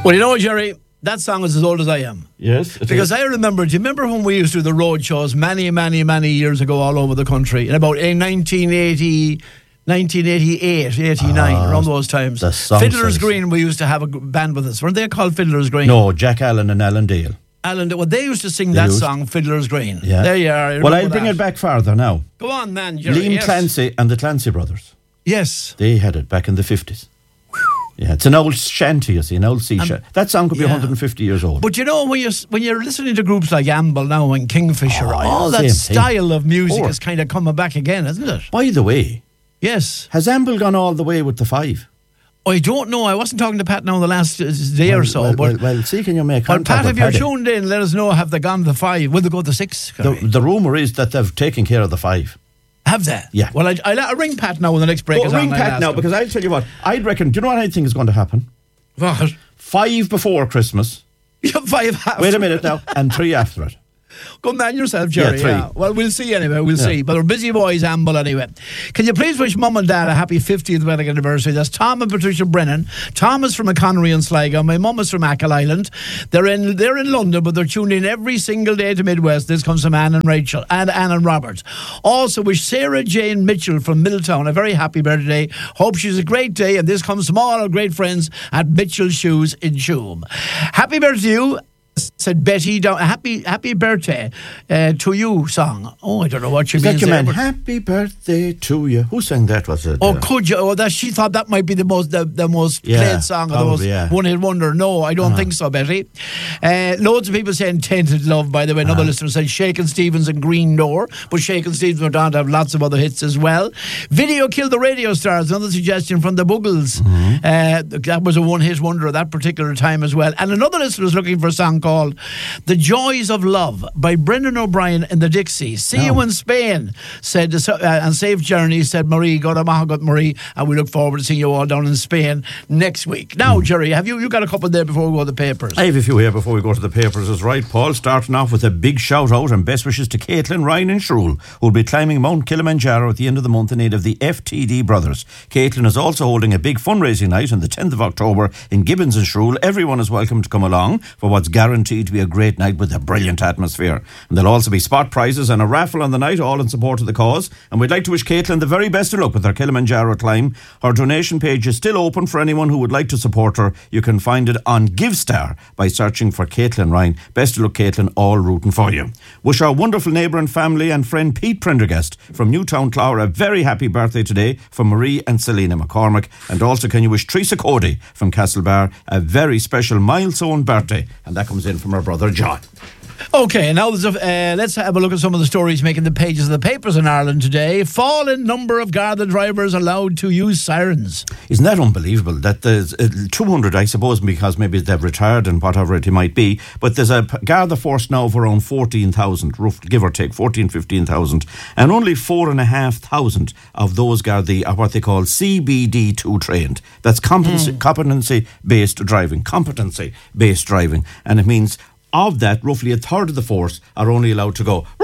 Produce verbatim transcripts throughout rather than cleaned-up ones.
Well, you know, Jerry, that song is as old as I am. Yes. Because is. I remember, do you remember when we used to do the road shows many, many, many years ago all over the country? In about nineteen eighty, nineteen eighty-eight, eighty-nine, Ah, around those times. the song Fiddler's says- Green, we used to have a g- band with us. Weren't they called Fiddler's Green? No, Jack Allen and Alan Dale. Alan, well, they used to sing They that used. song, Fiddler's Green. Yeah. There you are. I Well, remember I'll bring that. it back farther now. Go on, man, Jerry. Liam yes. Clancy and the Clancy brothers. Yes. They had it back in the fifties. Yeah, it's an old shanty, you see, an old sea Um, shanty. That song could be yeah. one hundred fifty years old. But you know, when you're, when you're listening to groups like Amble now and Kingfisher, Oh, all that same thing. style of music Or- is kind of coming back again, isn't it? By the way, Yes. has Amble gone all the way with the five? I don't know. I wasn't talking to Pat now the last uh, day or so. well, but well, well, see, can you make Well, contact Pat, with if you're Paddy? tuned in, let us know. Have they gone the five? Will they go the six? The, the rumour is that they've taken care of the five. Have they? Yeah. Well, I, I'll, I'll ring Pat now when the next break But is ring on. I'll Pat ask now, him. because I'll tell you what, I'd reckon, do you know what I think is going to happen? What? Five before Christmas, Five after. wait a minute now, and three after it. Good man yourself, Jerry. Yeah, three. Well, we'll see anyway. We'll Yeah. see. But we're busy boys, Amble, anyway. Can you please wish Mum and Dad a happy fiftieth wedding anniversary? That's Tom and Patricia Brennan. Tom is from Connery and Sligo. My mum is from Achill Island. They're in they're in London, but they're tuned in every single day to Midwest. This comes from Anne and Rachel and Anne and Robert. Also wish Sarah Jane Mitchell from Middletown a very happy birthday. Hope she's a great day. And this comes from all our great friends at Mitchell Shoes in Shoom. Happy birthday to you. Said Betty down. Happy happy birthday uh, to you song. Oh, I don't know what she Is means that your there, man? but- Happy birthday to you. Who sang that? Was it? Oh, uh, could you? Oh, that she thought that might be the most the, the most Yeah, played song or the most probably, yeah. one hit wonder. No, I don't Uh-huh. think so, Betty. Uh, loads of people saying Tainted Love. By the way, another Uh-huh. listener said Shakin' Stevens and Green Door, but Shakin' Stevens went on to have lots of other hits as well. Video Killed the Radio Stars. Another suggestion from the Buggles. Mm-hmm. Uh, that was a one hit wonder at that particular time as well. And another listener was looking for a song called "The Joys of Love" by Brendan O'Brien and the Dixies. See you Oh. in Spain, said uh, and safe journey, said Marie. God Mahagot Marie, and we look forward to seeing you all down in Spain next week. Now, Jerry, have you you got a couple there before we go to the papers? I have a few here before we go to the papers, is right, Paul. Starting off with a big shout out and best wishes to Caitlin, Ryan and Shruel, who will be climbing Mount Kilimanjaro at the end of the month in aid of the F T D brothers. Caitlin is also holding a big fundraising night on the tenth of October in Gibbons and Shruel. Everyone is welcome to come along for what's guaranteed to be a great night with a brilliant atmosphere. And there'll also be spot prizes and a raffle on the night, all in support of the cause. And we'd like to wish Caitlin the very best of luck with her Kilimanjaro climb. Her donation page is still open for anyone who would like to support her. You can find it on GiveStar by searching for Caitlin Ryan. Best of luck, Caitlin, all rooting for you. Wish our wonderful neighbour and family and friend Pete Prendergast from Newtown Clower a very happy birthday today from Marie and Selena McCormick. And also can you wish Teresa Cody from Castlebar a very special milestone birthday. And that comes in from her brother John. Okay, now there's a, uh, let's have a look at some of the stories making the pages of the papers in Ireland today. Fall in number of Garda drivers allowed to use sirens. Isn't that unbelievable that there's uh, two hundred, I suppose, because maybe they've retired and whatever it might be, but there's a Garda force now of around fourteen thousand, rough, give or take fourteen, fifteen thousand, and only four and a half thousand of those Garda are what they call C B D two trained. That's competency, Mm. competency-based driving, competency-based driving, and it means of that, roughly a third of the force are only allowed to go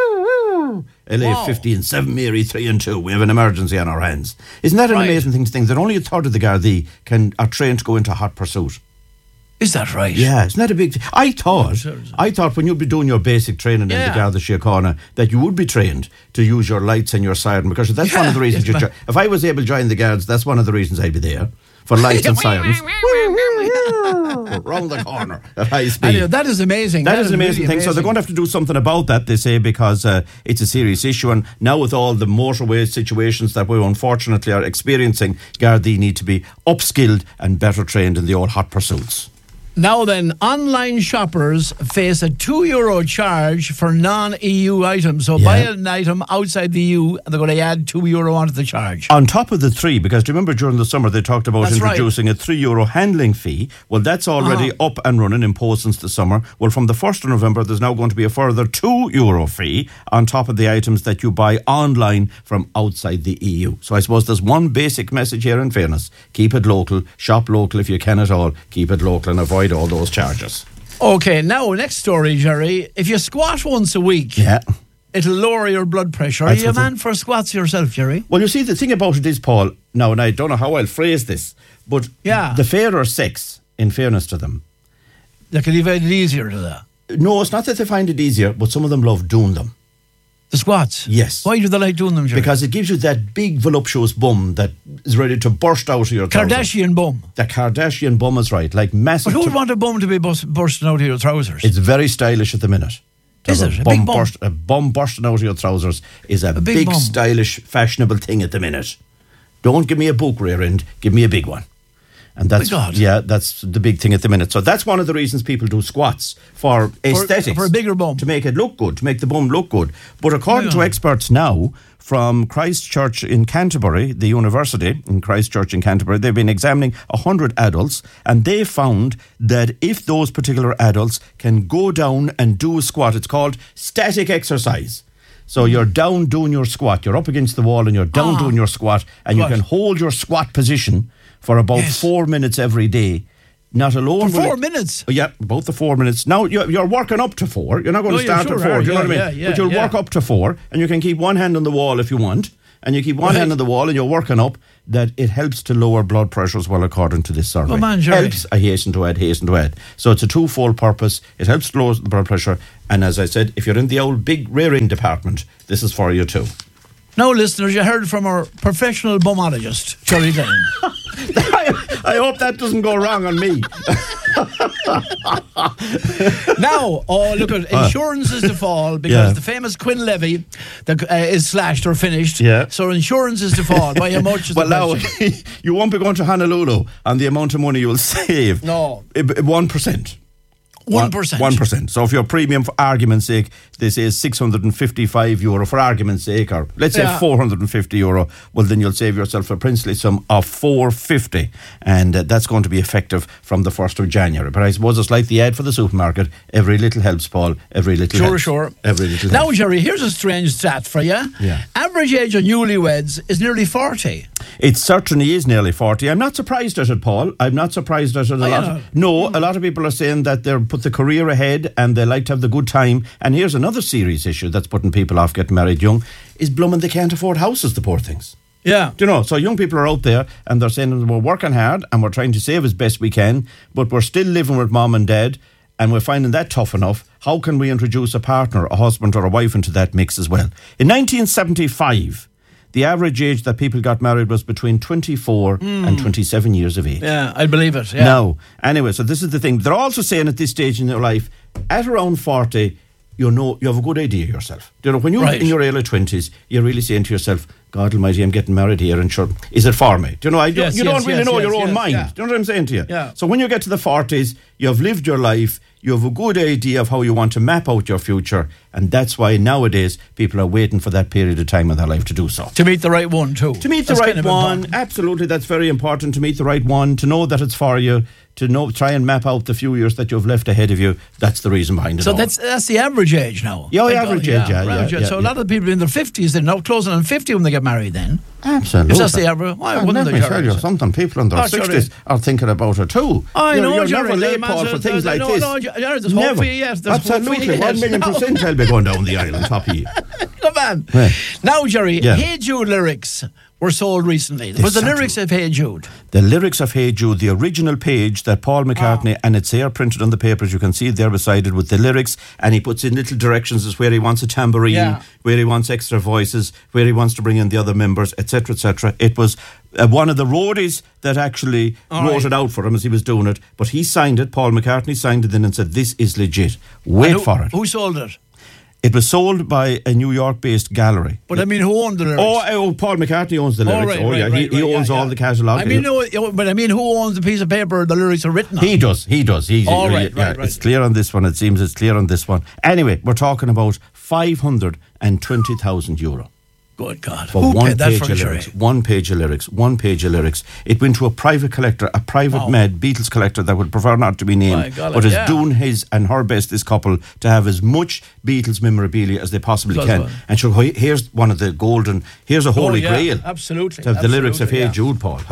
L A Wow. fifteen, seven Mary, three and two. We have an emergency on our hands. Isn't that an Right. amazing thing to think that only a third of the Gardaí can are trained to go into hot pursuit? Is that right? Yeah, isn't that a big thing? I thought, sure, sure. I thought when you'd be doing your basic training in Yeah. the Garda Síochána that you would be trained to use your lights and your siren, because that's one of the Yeah, reasons yes, you. ma'am. Jo- if I was able to join the Guards, that's one of the reasons I'd be there for lights and sirens. Round the corner at high speed. Anyway, that is amazing. That is an amazing really thing. So they're amazing. going to have to do something about that, they say, because uh, it's a serious issue. And now with all the motorway situations that we unfortunately are experiencing, Gardaí need to be upskilled and better trained in the old hot pursuits. Now then, online shoppers face a two euro charge for non-E U items. So Yeah. buy an item outside the E U and they're going to add two euro onto the charge. On top of the three, because do you remember during the summer they talked about That's right. introducing a three euro handling fee? Well, that's already Uh-huh. up and running, imposed since the summer. Well, from the first of November, there's now going to be a further two euro fee on top of the items that you buy online from outside the E U. So I suppose there's one basic message here in fairness. Keep it local, shop local if you can at all. Keep it local and avoid all those charges. Okay, now next story, Jerry. If you squat once a week, Yeah. it'll lower your blood pressure. Are That's you a what the- man for squats yourself, Jerry? Well, you see, the thing about it is, Paul, now, and I don't know how I'll phrase this, but Yeah. the fairer sex in fairness to them. They can even find it easier to that. No, it's not that they find it easier, but some of them love doing them. The squats? Yes. Why do they like doing them, Jerry? Because it gives you that big voluptuous bum that is ready to burst out of your trousers. Kardashian bum. The Kardashian bum is right, like massive. But who would t- want a bum to be bus- bursting out of your trousers? It's very stylish at the minute. To Is have it? A big bum? Burst, a bum bursting out of your trousers is a, A big big, bum. stylish, fashionable thing at the minute. Don't give me a book rear end, give me a big one. And that's My God. yeah, that's the big thing at the minute. So that's one of the reasons people do squats for aesthetics, for a bigger bum. to make it look good, to make the bum look good. But according Yeah. to experts now from Christ Church in Canterbury, the university in Christ Church in Canterbury, they've been examining a hundred adults, and they found that if those particular adults can go down and do a squat, it's called static exercise. So you're down doing your squat, you're up against the wall and you're down Ah. doing your squat, and you Right. can hold your squat position for about Yes. four minutes every day. Not alone. For will four it- minutes? Oh, yeah, about the four minutes. Now you're, you're working up to four. You're not going Oh, to yeah, start sure at four. are. Do you know what I mean? Yeah, yeah, but you'll yeah. work up to four, and you can keep one hand on the wall if you want, and you keep one Right. hand on the wall, and you're working up. That it helps to lower blood pressure as well, according to this survey. Oh, man, Jerry. Helps. I hasten to add, hasten to add. So it's a twofold purpose. It helps to lower the blood pressure, and as I said, if you're in the old big rearing department, this is for you too. Now, listeners, you heard from our professional bumologist, Jerry Glenn. I, I hope that doesn't go wrong on me. Now, oh, look, at insurance is to fall because Yeah. the famous Quinn levy that, uh, is slashed or finished. Yeah. So insurance is to fall. By how much is Well, the now, question? you won't be going to Honolulu on the amount of money you'll save. No. one percent. One percent. One percent. So if your premium, for argument's sake, they say is six hundred and fifty-five euro for argument's sake, or let's say Yeah. four hundred and fifty euro. Well, then you'll save yourself a princely sum of four fifty, and uh, that's going to be effective from the first of January. But I suppose it's like the ad for the supermarket: every little helps, Paul. Every little Sure, helps. sure. Every little Now, helps. Jerry, here's a strange stat for you. Yeah. Average age of newlyweds is nearly forty. It certainly is nearly forty. I'm not surprised at it, Paul. I'm not surprised at it a Oh, lot. yeah. No, a lot of people are saying that they're put the career ahead and they like to have the good time. And here's another serious issue that's putting people off getting married young: is blooming they can't afford houses, the poor things. Yeah. Do you know? So young people are out there and they're saying we're working hard and we're trying to save as best we can, but we're still living with mom and dad, and we're finding that tough enough. How can we introduce a partner, a husband or a wife into that mix as well? In nineteen seventy-five, the average age that people got married was between twenty-four and twenty-seven years of age. Yeah, I believe it. Yeah. Now, anyway, so this is the thing. They're also saying at this stage in your life, at around forty, you know, you have a good idea of yourself. You know, when you're Right. in your early twenties, you're really saying to yourself, God almighty, I'm getting married here, and sure, is it for me? Do you know, I don't, Yes, you yes, don't really yes, know yes, your own yes, mind. yeah. Do you know what I'm saying to you? Yeah. So when you get to the forties, you have lived your life, you have a good idea of how you want to map out your future, and that's why nowadays people are waiting for that period of time in their life to do so. To meet the right one, too. To meet That's the right kind of one, important. absolutely, that's very important. To meet the right one, to know that it's for you, to know, try and map out the few years that you've left ahead of you. That's the reason behind it So all. that's that's the average age now. Yeah, Thank average God, age, yeah, yeah, average yeah, age. So a yeah. lot of the people in their fifties, they're now closing on fifty when they get married then. Absolutely. If that's the average, why And wouldn't let they, me tell Jerry? you something. People in their Oh, Jerry. sixties are thinking about it too. I you're, know, you're Jerry. never late, Man, Paul, for there's- things there's- like no, this. no, Jerry, there's hope Never. for you, yes, there's hope for Absolutely, you, yes. one million No. percent I'll be going down the aisle on top of you. Come on. Right. Now, Jerry, Yeah. Hey Jude lyrics were sold recently. They was the certainly- lyrics of Hey Jude? The lyrics of Hey Jude, the original page that Paul McCartney, and it's there printed on the papers, you can see it there beside it with the lyrics, and he puts in little directions as where he wants a tambourine, Yeah. where he wants extra voices, where he wants to bring in the other members, et cetera, et cetera. It was uh, one of the roadies that actually All wrote right. it out for him as he was doing it, but he signed it, Paul McCartney signed it in and said, this is legit. Wait And who, for it. Who sold it? It was sold by a New York-based gallery. But I mean, who owned the lyrics? Oh, oh, Paul McCartney owns the Oh, lyrics. right, oh, right, yeah, right, he, he right, owns yeah, all yeah. the catalogue. I mean, no, but I mean, who owns the piece of paper the lyrics are written on? He does, he does. He's, Oh, yeah, right, yeah, right, right. It's clear on this one. It seems it's clear on this one. Anyway, we're talking about five hundred twenty thousand euro Good God. for Who one paid that page for of it, Jerry? lyrics. One page of lyrics. One page of lyrics. It went to a private collector, a private Wow. mad Beatles collector that would prefer not to be My named, God, but is yeah. doing his and her best, this couple, to have as much Beatles memorabilia as they possibly That's can. right. And sure, here's one of the golden, here's a holy Oh, yeah, grail. absolutely. To have the lyrics of absolutely, Hey yeah. Jude, Paul, huh?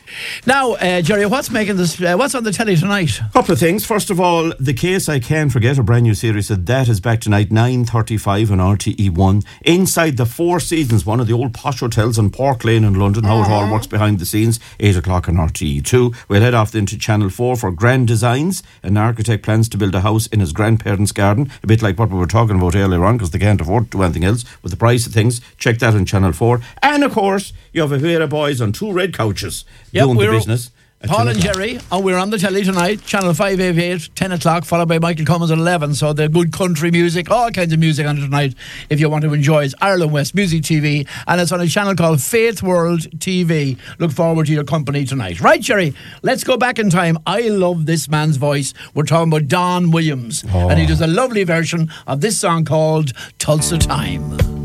Now, uh, Jerry, what's making this? Uh, what's on the telly tonight? Couple of things. First of all, The Case I Can't Forget, a brand new series, that that is back tonight, nine thirty-five on R T E one. Inside the Four Seasons, one of the old posh hotels on Park Lane in London, how it all works behind the scenes, eight o'clock on R T E two. We'll head off then to Channel four for Grand Designs. An architect plans to build a house in his grandparents' garden, a bit like what we were talking about earlier on, because they can't afford to do anything else with the price of things. Check that on Channel four. And of course, you have a pair of boys on two red couches yep, doing the business. Paul and Jerry, and we're on the telly tonight, Channel five eighty-eight, ten o'clock, followed by Michael Cummins at eleven. So the good country music, all kinds of music on it tonight, if you want to enjoy it. It's Ireland West Music T V, and it's on a channel called Faith World T V. Look forward to your company tonight. Right, Jerry, let's go back in time. I love this man's voice. We're talking about Don Williams, oh. and he does a lovely version of this song called Tulsa Time.